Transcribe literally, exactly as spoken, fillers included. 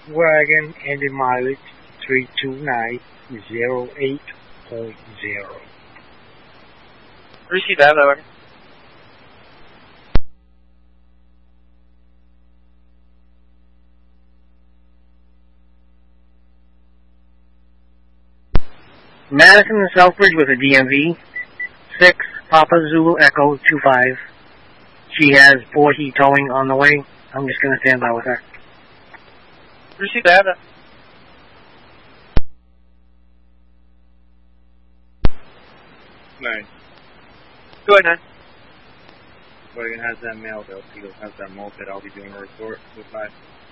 wagon, engine mileage three two nine zero eight point zero. Receive that, that wagon. Madison and Southbridge with a D M V. six Papa Zulu Echo two five. She has Voorhees towing on the way. I'm just going to stand by with her. Receive that. Nine. Go ahead, nine. Wagon has that mail though. He has that moped. I'll be doing a report with five.